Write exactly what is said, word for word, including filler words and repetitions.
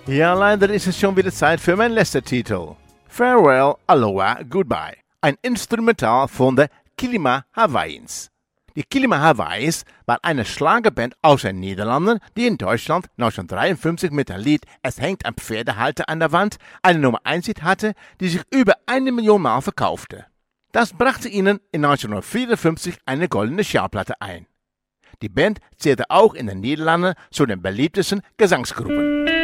Ja, leider ist es schon wieder Zeit für mein letzter Titel. Farewell, Aloha, Goodbye. Ein Instrumental von der Kilima Hawaiians. Die Kilima Hawaiians war eine Schlagerband aus den Niederlanden, die in Deutschland neunzehnhundertdreiundfünfzig mit dem Lied Es hängt ein Pferdehalter an der Wand eine Nummer eins Hit hatte, die sich über eine Million Mal verkaufte. Das brachte ihnen in neunzehnhundertvierundfünfzig eine goldene Schallplatte ein. Die Band zählte auch in den Niederlanden zu den beliebtesten Gesangsgruppen.